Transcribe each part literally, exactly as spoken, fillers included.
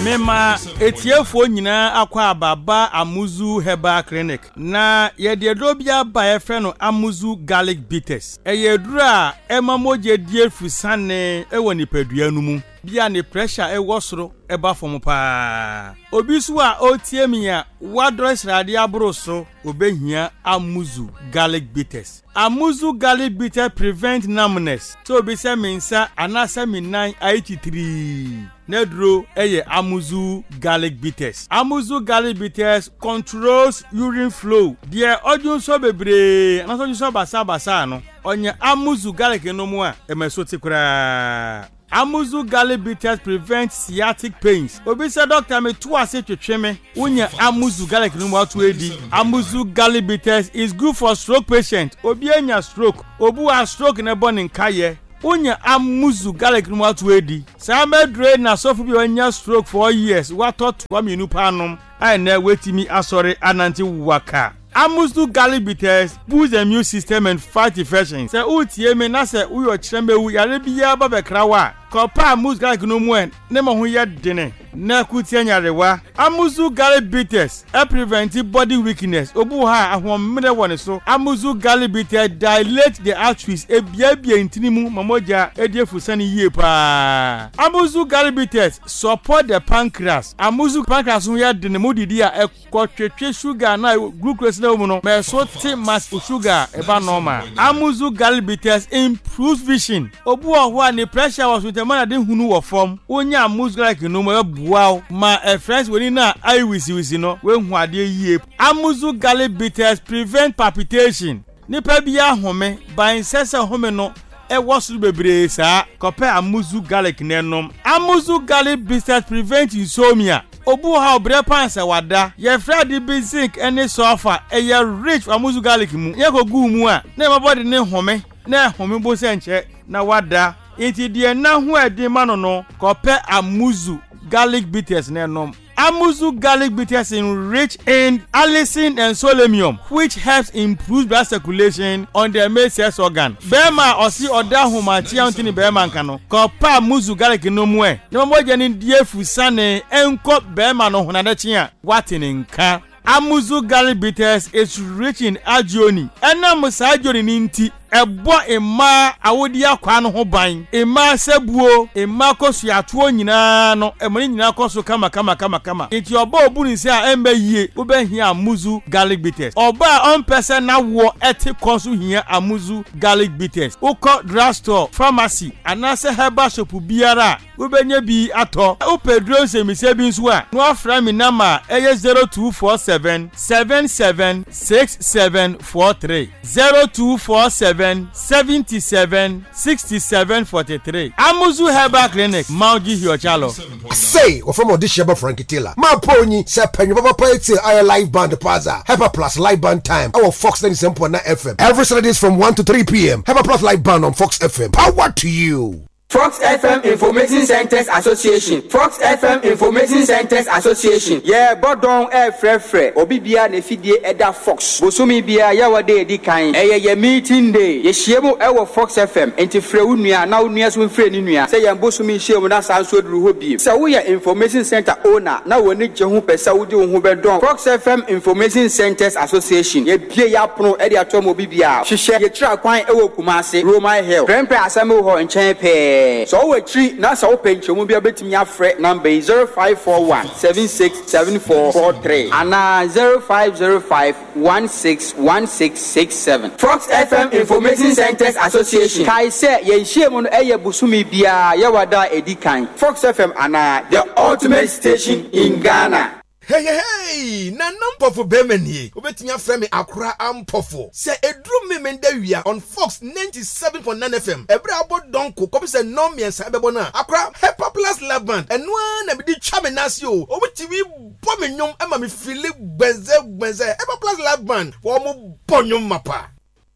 Mema etiefo nyina akwa ababa Amuzu Herbal Clinic na yede dobia ba efe no Amuzu Garlic Bitters. Eye dura ema moje die fusane ewo nipadua no mu. Bia ne pressure ewo soro eba fom pa. Obi so a otie a wadress rade abro so obehia Amuzu Garlic Bitters. Amuzu Garlic Bitters prevent numbness. So obi se mensa anasa minan eighty-three. Nedro eye Amuzu Garlic Bitters. Amuzu Garlic Bitters controls urine flow. Dia odun so bebre, na so so basa basa no. Onye Amuzu Garlic no mu a emeso tikura. Amuzu Garlic Bitters prevent sciatic pains. Obi say doctor me to ase twetwe me. Unya Amuzu Garlic no mu atu edi. Amuzu Garlic Bitters is good for stroke patient. Obi anya stroke. Obu a stroke na born in kaye. Unya Amuzu Garlic no mu atu edi. Sa medre na sofu bi anya stroke for years. What thought wa minu panom. Ai na wetimi asore ananti waka. Amuzu Garlic Bitters boosts the immune system and fight infections. Se utie me na se uyo chirembe wu yare biya ba bekrawa. Kopa Amuzu Garlic no mu en ne mo ho ye dene. Na kutie nyarewa. Amuzu Garlic Bitters e prevent body weakness. Obu ha ahomre woni so. Amuzu Garlic Bitters dilate the arteries e bia bia intinimu mamoja e die fusani yie pa. Amuzu Garlic Bitters support the pancreas. Amuzu pancreas ho ye dene modidi a e kwotwetwe sugar na glucose na omu no. Me so ti mass sugar e ba normal. Amuzu Garlic Bitters improves vision. Obu ho a ne pressure was with the man that hunu wo form. Onya Amuzu Garlic no mo wow, my uh, friends we na I wisi wisi no we hu ade yie. Amuzu Garlic Bitters prevent palpitation. Nipa bia home ban sesa home no e wosu bebre sa kope Amuzu Garlic nenom. Amuzu Garlic Bitters prevent insomnia. Obu ha obre pansa wada ye fradi bi zinc ene sulfur e ye rich Amuzu Garlic mu ye ko gu mu a na my body ne home na home bo se nche na wada inti die na hu edi ma no no kope Amuzu Garlic Bitters nenom. Amuzu Garlic Bitters is rich in allicin and selenium, which helps improve blood circulation on the male sex organ. Bema osi oda humantia untini bema nkano. Kopa Amuzu Garlic no mwe. Nima moja ni die fusane enko bema no hunadechi ya watini nka. Amuzu Garlic Bitters is rich in agioni. Ena musa agioni ninti. Ebo ema awodi akwa no ho ban ema sebuo ema kosu atuo nyina no emoni nyina kosu kama kama kama kama enti oba obuni se a embe yie obehia Amuzu Garlic Bitters oba on person na wo eti kosu hia Amuzu Garlic Bitters uko drugstore pharmacy anase herbal shop biara obenya bi ato upedro se mise bi nso a no afra mi nama eye zero two four seven seven seven six seven four three zero two four seven seventy-seven sixty-seven forty-three. Amuzu Herbal Clinic, Mauji Hiochalo. Say, or from Odishaba Frankie Taylor. My pony, Sepen, Papa Poetry, I live band plaza. Hyper Plus live band time. Our Fox ninety-seven point nine F M. Every Saturdays from one to three p.m. Hyper Plus live band on Fox F M. Power to you. Fox F M Information Centers Association. Fox F M Information Centers Association. Yeah, bodon e fre fre. Obi bia ne fidie eda Fox. Bosumi bia ya wade edi kan. Eye ye meeting day. Ye hiemu e wo Fox F M. Enti fre unua na unua so fre ni nua. Se ye bosumi hiemu na sanso duru ho bi. Se wo ye Information Center owner na woni gye ho pesa wo di wo ho bedon. Fox F M Information Centers Association. Ye bie ya prono e de atom obi bia. Hwehwe ye tra kwan e wo Kumase, Roman Hill. Prempe asemo ho nchen pe. So we tree na so open chomu bia betimi afre number zero five four one seven six seven four four three and zero five zero five one six one six six seven. Fox F M Information Centers Association. Kai say ye hiemu no eye busumi bia ye wada edikan. Fox F M ana the ultimate station in Ghana. Hey, hey, hey, na number for Bemeni. Obetinya frame Akra Ampofo. Se edru me mende wia on Fox ninety-seven point nine F M. Every about donko, kopi se no mi ensa bebona. Akra Hyper Plus Lab Band. And one ebidi chame nasio. Obetiwi bome nyom ema mi fili benze benze. Hyper Plus Lab Band. Womu bonyom mapa.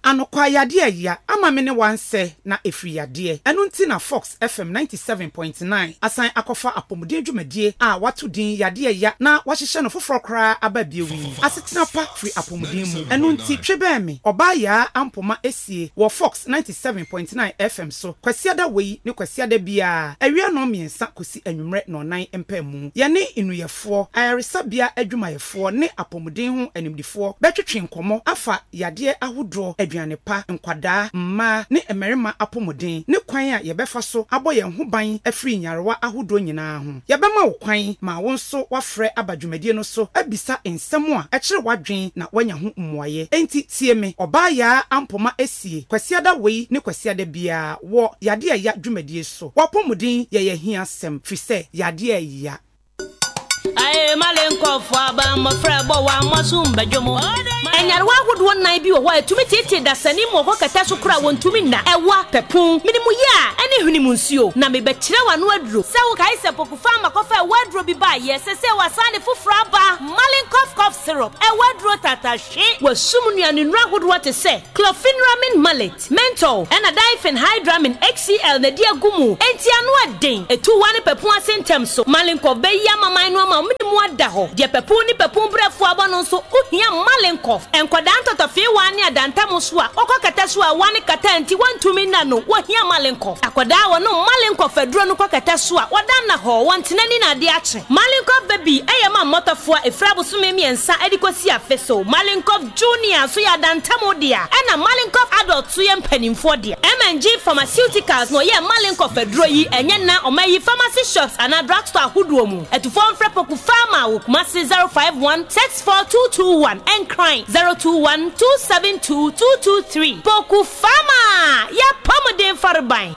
anokwa yade aya ama me ne wanse na efri yade enu nti na Fox F M ninety-seven point nine asan akofa apomuden dwumadie a wato din yade aya na wahyehyɛ no foforo kra ababie wi asetena pa free apomuden mu enu nti twebe me oba ya ampoma esie wo Fox ninety-seven point nine F M so kwasiada wei ne kwasiada bia awia no miensa kosi anwumre no nan empamu ye ne inuyefo ayaresabia adwumayefo ne apomuden ho animdifo betwetwe nkomo afa yade ahodro aduane pa nkwada mma ne emerima apomuden ne kwan a yebefa so aboye ho ban afri nyarewa ahodro nyina ho yebema wo kwan ma wo nso wafrɛ abadwumadie no so abisa ensɛm a ɛkyere wadwen na wanya ho mmuaye enti tie me oba ya ampoma esie kwasiada wei ne kwasiada bia wo yade ya dwumadie so wapomuden ye ye hia sem fi se yade ya Aye malenko fwa ba mo frebo wa mo sumba jomo enyarwa hodo nan bi wo ho atumi tete dasani mo ho kata so kura wontumi na ewa pepun minimu ya ene hunimu nsuo na me bekire wa no aduro se wo kai se pokufa makofa waduro bi ba ye se se wasane fufura ba malenko cough syrup e waduro tatashi wasumnu ya nura hodo te se clofenramin mallet menthol and a diphenhydramine H C L na dia gumu enti anu aden etu wane pepun asentem so malenko be ya mama no ma minimu ada ho de pepun ni pepun brefo aba no so ohia malenko enkoda ntotofe wani adantam so a okokata so a wani kata nti wantumi na no wohia malenko akoda wo no malenko faduro no kokata so a wodan na ho wontenani na de ache malenko baby eyema motofo a efrabo so memiensa adikosi afeso malenko junior so ya dantam dia ena malenko adult so ye mpanimfo dia M and G pharmaceuticals no ye malenko faduro yi enye na omayi pharmacy shops ana drugstore ahuduo mu etufo mfrepoku pharma wo kumasi zero five one six four two two one and crime zero two one two seven two two two three. Poku Fama, ya pomodin farban.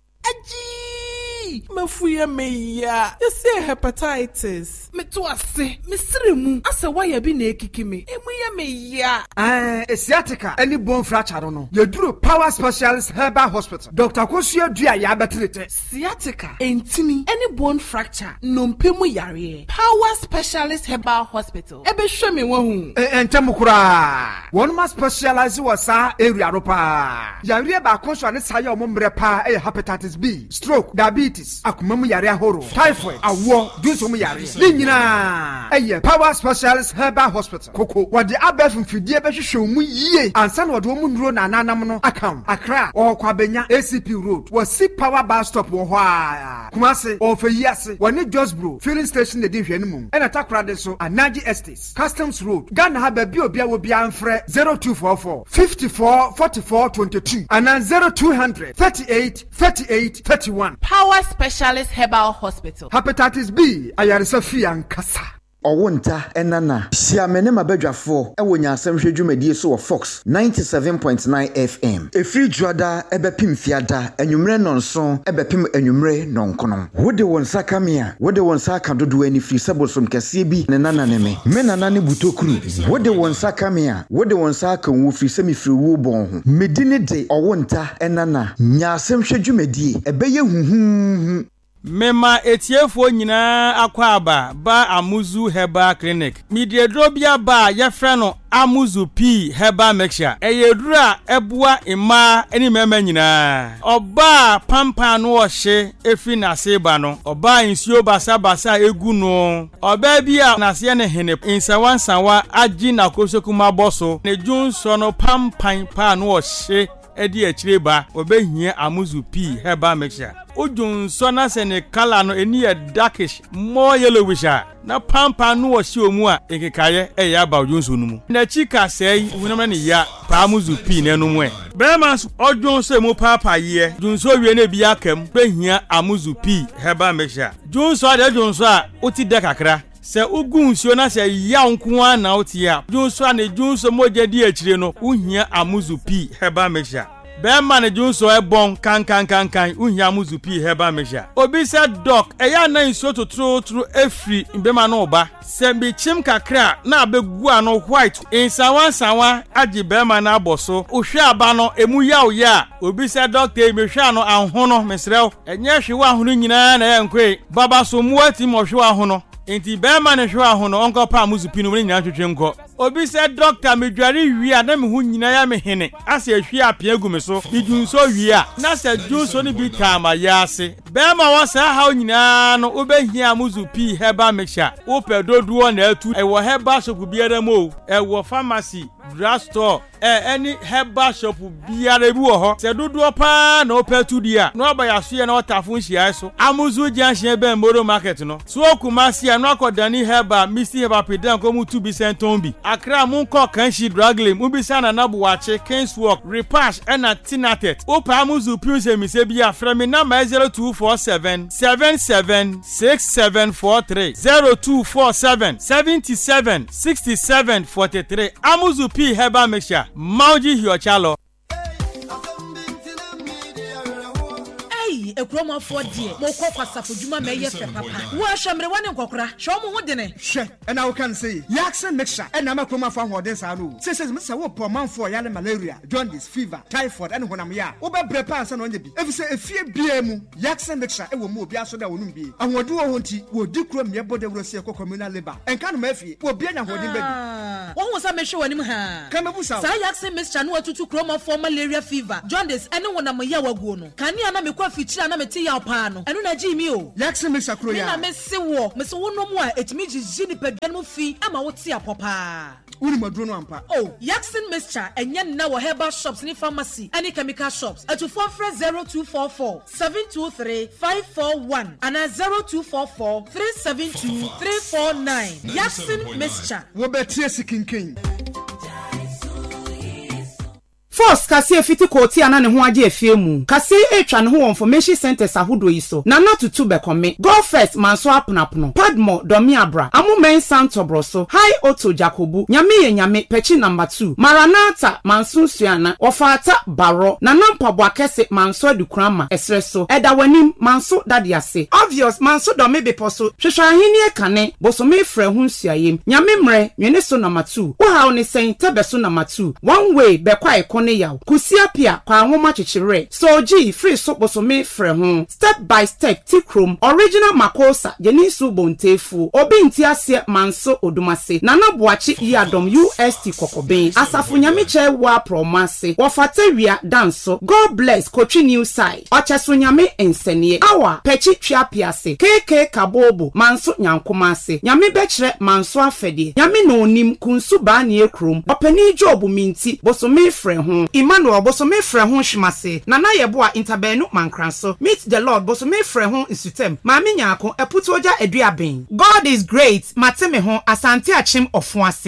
Aji, mafuya meya. You say hepatitis. Me to ase, me sirimu. Asa why ya bi na ekiki me. Emuya meya. Ah, sciatica. Any bone fracture no. You do Power Specialist Herbal Hospital. Doctor Kosua Dua ya betrete. Sciatica. Entini. Any bone fracture. Nompemu yare. Power Specialist Herbal Hospital. Ebe show me one. Entemu kura. One must specialize wasa area ropa. Yare ba konso ne sayo mombre pa e hepatitis B, stroke, diabetes, akumamu yare ahoro, typhoid, awo, dunso mu yare. Nyina. Eye Power Specialist Herbal Hospital. Koko wade abef mfidie be hwehwe mu yie. Ansa na wade mu nduro na nanam no account. Accra or Kwabenya A C P Road. Was Power Bus Stop wo ho a. Kumase or Feyase. Wani Josbro filling station de di hwene mu. E na takra de so Anaji Estates, Customs Road. Ghana ha ba bi obi a wo bia mfre zero two four four five four four four two two and zero two hundred thirty-eight thirty-eight thirty-one. Power Specialist Herbal Hospital. Hepatitis B ayaresa fi ankasa. Owonta enana siamene mabadwafo ewo nyasem hwedwumadie so wo Fox ninety-seven point nine F M efri juada ebepim fiada enwumre nonso ebepim enwumre nonkono wode won sakamia wode won saka dodo ani fri sabosom kase bi ne nana ne me me nana ne butokuru wode won sakamia wode won saka wo fri semi fri wo bon ho medine de owonta enana nyasem hwedwumadie ebeye huhum Mema etiefo nyina akwa aba ba Amuzu Herbal Clinic. Midiedrobia ba yefra no Amuzu P Herbal Mixture. Eyedura ebua ima eni mema nyina. Oba pampa no ohye efi na seba no. Oba insuo basa basa egu no. Oba bia na se ne hene insawan sanwa agi na kosokuma boso. Ne junso no pampan pa no ohye edi echireba obehia Amuzu P Herbal Mixture. Ujun sona se ne kala no eni e darkish more yellowish na pampa no wo hye omu a ekekaye e ya ba ujun so numu na chika sei wunam ne ya pa Amuzu P ne numu e brema ojun so emu papa ye jun so wie na bi akam behia Amuzu P Herbal Mixture jun so ade jun so a oti de kakra se ugun sio na se ya nko a na oti a jun so na jun so moje di akire no uhia Amuzu P Herbal Mixture Bema ne junso e bon kan kan kan kan uhia Amuzu P Herbal Mixture. Obi se doc e ya na nso totro tro efri mbema no ba. Se bi chim kakra na abegu ano white. Insawan sanwa agi bema na aboso. Uhwe aba no emu ya oya. Obi se doctor e mehwa no anhono mesrew. Enye hwe ahono nyina na ye nkwe. Baba so mu ati mo hwe ahono. Enti bema ne hwe ahono onko pa Amuzu P no nyina twetwe nko. obi se doctor me dware wi a na me hu nyina ya me hene ase ahwi apia gu me so bidunso wi a na se junso ni bi tama ya ase be ma wa sa ha nyina no obehia muzu p heba mixture wo pedoduo na atu e wo heba shop biara mo e wo pharmacy drugstore eh any herbal shop biara bi wo ho se dodo pa na opetu dia no abayaso ye na otafo nhia so amuzu junction be moro market no so kumasi no akodani herbal misi herbal pedan ko mu tu bi senton bi akra mu nko kanshi draglem mu bi sana na buwache kings work repash na tinatet opa amuzu piuse mi se bi afra mi na zero two four seven seven seven six seven four three zero two four seven seven seven six seven four three amuzu p herbal mixture Mauji Hiochalo. Ekroma for dear, Moko Pasafujuma may yes, papa. Wash a one and cocra, show me what dinner. She, and I can say, Yaxen mixture, and I'm a coma from what this I know. Says Mister Whoop, month for yana malaria, jaundice, fever, typhoid, and when I'm ya. Oba brepas and on the bee. If you say a fear B M, Yaxen mixture, it will move so that won't be. And what do I want to will do crum your body will see a communal labor. And can Murphy will be an holding baby. What was I make sure him ha? Come up with some Yaxen mixture, no to chroma for malaria fever, jaundice, and no one am a yawa gono. Can you not make feature na meti ya opano enu na ji mi o Yaxen mixture kro ya na me se wo me se wo no mu a etimi jiji ni pedwan mu fi ama wo ti apopa uni maduro no ampa oh Yaxen mixture enye na wo herbal shops ni pharmacy any chemical shops at four zero two four four seven two three five four one and zero two four four three seven two three four nine Yaxen mixture wo betie sikinkin Force kasi efiti koti ana ne ho age efie mu. Kasi etwa ne ho information centers ahodo yi so. Na na tutu be kome. Go first manso aponapono. Padmo domi abra. Amu men santo broso. High Auto Jacobu. Nyame ye nyame pechi number two. Maranatha manso suana. Ofata baro. Na nampa bwa kese manso adukrama esreso. Eda wanim manso dadiase. Obvious manso domi beposo. Hwehwa hini e kane. Boso me frɛ ho nsuayem. Nyame mre nwene so number two. Wo ha oni sen tebe so number two. One way be kwa ekone yaw kusia pia kwa nwoma chichire soji free so bosome frɛ ho step by step tikrom original makosa jenisu bontefu obi ntiase manso odumase nana boachi yadom U S T kokoben asafo nyame wa promase wofatawia danso God bless Kochi new side ocheso nyame ensenie awa pechi twa piase keke kabobo manso nyankomase nyame bechire manso afedie nyame no onim kunsu ba ne ekrom opani job minti bosome frɛ ho Emmanuel bosome frɛ ho hwimase na na yeboa interbenu mankranso meet the Lord bosome frɛ ho insutem maame nyaako eputu oja aduaben God is great mateme ho asante achim ofuase